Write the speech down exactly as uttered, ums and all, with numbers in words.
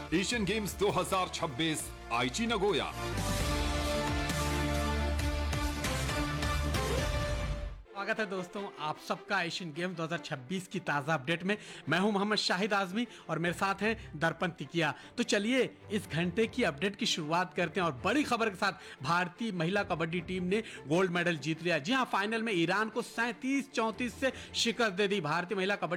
Asian games दो हज़ार छब्बीस आईची नगोया। स्वागत है दोस्तों आप सबका एशियन गेम दो हज़ार छब्बीस की ताज़ा अपडेट में। मैं हूं मोहम्मद शाहिद आजमी और मेरे साथ हैं दर्पण तिकिया। तो चलिए इस घंटे की अपडेट की शुरुआत करते हैं और बड़ी खबर के साथ। भारतीय महिला कबड्डी टीम ने गोल्ड मेडल जीत लिया। जी हां, फाइनल में ईरान को सैंतीस चौंतीस से शिकस्त दे दी। भारतीय महिला कबड्डी